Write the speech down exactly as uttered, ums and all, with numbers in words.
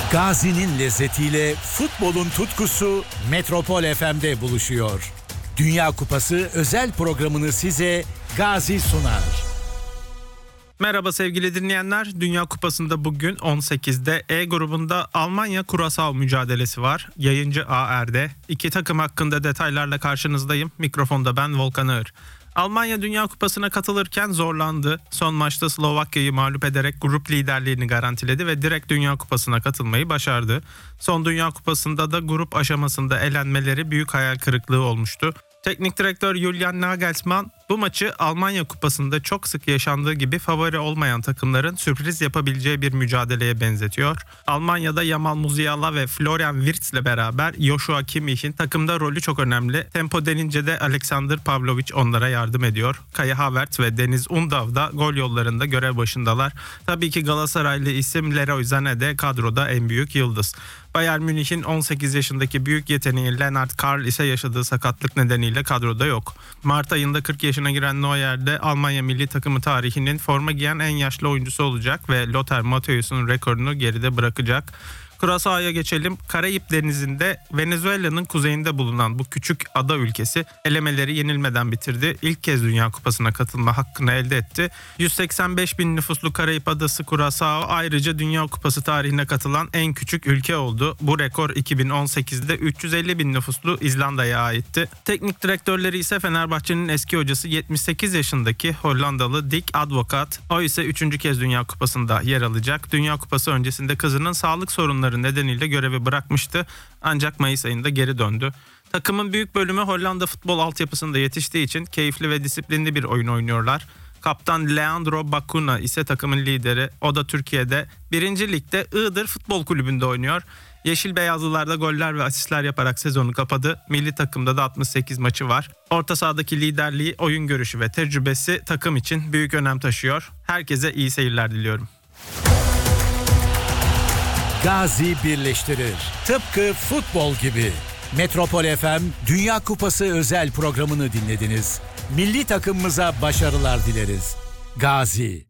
Gazi'nin lezzetiyle futbolun tutkusu Metropol F M'de buluşuyor. Dünya Kupası özel programını size Gazi sunar. Merhaba sevgili dinleyenler. Dünya Kupası'nda bugün on sekizde E grubunda Almanya-Curaçao mücadelesi var. Yayıncı A R'de. İki takım hakkında detaylarla karşınızdayım. Mikrofonda ben Volkan Ağır. Almanya Dünya Kupası'na katılırken zorlandı. Son maçta Slovakya'yı mağlup ederek grup liderliğini garantiledi ve direkt Dünya Kupası'na katılmayı başardı. Son Dünya Kupası'nda da grup aşamasında elenmeleri büyük hayal kırıklığı olmuştu. Teknik direktör Julian Nagelsmann bu maçı Almanya Kupası'nda çok sık yaşandığı gibi favori olmayan takımların sürpriz yapabileceği bir mücadeleye benzetiyor. Almanya'da Jamal Musiala ve Florian Wirtz'le beraber Joshua Kimmich'in takımda rolü çok önemli. Tempo denince de Alexander Pavlovic onlara yardım ediyor. Kai Havertz ve Deniz Undav da gol yollarında görev başındalar. Tabii ki Galatasaraylı isim Leroy Sané de kadroda en büyük yıldız. Bayern Münih'in on sekiz yaşındaki büyük yeteneği Lennart Karl ise yaşadığı sakatlık nedeniyle kadroda yok. Mart ayında kırk yaşına giren Neuer de Almanya milli takımı tarihinin forma giyen en yaşlı oyuncusu olacak ve Lothar Matthäus'un rekorunu geride bırakacak. Curaçao'ya geçelim. Karayip Denizi'nde Venezuela'nın kuzeyinde bulunan bu küçük ada ülkesi elemeleri yenilmeden bitirdi. İlk kez Dünya Kupası'na katılma hakkını elde etti. yüz seksen beş bin nüfuslu Karayip adası Curaçao ayrıca Dünya Kupası tarihine katılan en küçük ülke oldu. Bu rekor iki bin on sekizde üç yüz elli bin nüfuslu İzlanda'ya aitti. Teknik direktörleri ise Fenerbahçe'nin eski hocası yetmiş sekiz yaşındaki Hollandalı Dick Advocaat. O ise üçüncü kez Dünya Kupası'nda yer alacak. Dünya Kupası öncesinde kızının sağlık sorunları nedeniyle görevi bırakmıştı ancak Mayıs ayında geri döndü. Takımın büyük bölümü Hollanda futbol altyapısında yetiştiği için keyifli ve disiplinli bir oyun oynuyorlar. Kaptan Leandro Bacuna ise takımın lideri. O da Türkiye'de birinci Lig'de Iğdır Futbol Kulübü'nde oynuyor. Yeşil Beyazlılar'da goller ve asistler yaparak sezonu kapadı. Milli takımda da altmış sekiz maçı var. Orta sahadaki liderliği, oyun görüşü ve tecrübesi takım için büyük önem taşıyor. Herkese iyi seyirler diliyorum. Gazi birleştirir. Tıpkı futbol gibi. Metropol F M Dünya Kupası özel programını dinlediniz. Milli takımımıza başarılar dileriz. Gazi.